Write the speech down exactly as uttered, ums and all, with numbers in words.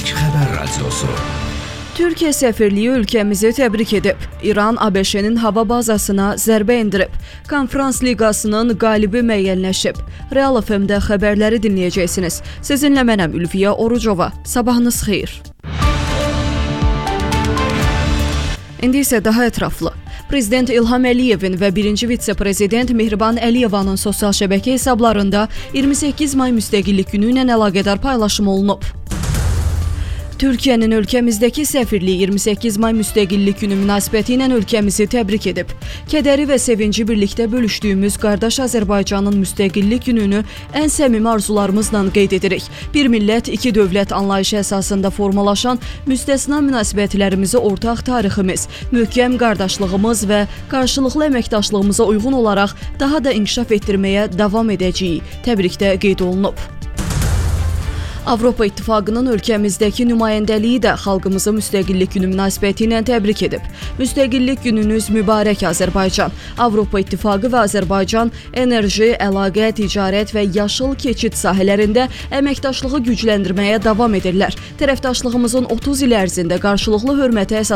İlk Xəbər Radiosu. Türkiyə səfirliyi ölkəmizi təbrik edib. İran A B Ş-nin hava bazasına zərbə endirib. Konferans liqasının qalibi müəyyənləşib. Real F M-də xəbərləri dinləyəcəksiniz. Sizinlə mənəm Ülfiyə Orucova. Sabahınız xeyir. İndi isə daha ətraflı. Prezident İlham Əliyevin və birinci vitse-prezident Mehriban Əliyevanın sosial şəbəkə hesablarında iyirmi səkkiz may Müstəqillik Günü ilə əlaqədar paylaşım olunub. Türkiyənin ölkəmizdəki səfirliyi iyirmi səkkiz may Müstəqillik Günü münasibəti ilə ölkəmizi təbrik edib. Kədəri və sevinci birlikdə bölüşdüyümüz qardaş Azərbaycanın Müstəqillik Gününü ən səmimi arzularımızla qeyd edirik. Bir millət, iki dövlət anlayışı əsasında formalaşan müstəsna münasibətlərimizi ortaq tariximiz, möhkəm qardaşlığımız və qarşılıqlı əməkdaşlığımıza uyğun olaraq daha da inkişaf etdirməyə davam edəcəyik. Təbrikdə qeyd olunub. Avropa İttifaqının ölkəmizdəki nümayəndəliyi də xalqımızı Müstəqillik Günü münasibəti ilə təbrik edib. Müstəqillik gününüz mübarək Azərbaycan. Avropa İttifaqı və Azərbaycan enerji, əlaqə, ticarət və yaşıl keçid sahələrində əməkdaşlığı gücləndirməyə davam edirlər. Tərəfdaşlığımızın otuz il ərzində qarşılıqlı hörmətə əsas